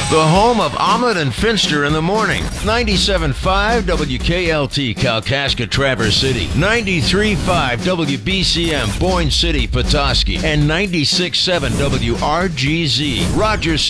The home of Ahmed and Finster in the morning. 97.5 WKLT Kalkaska Traverse City. 93.5 WBCM Boyne City Petoskey. And 96.7 WRGZ Rogers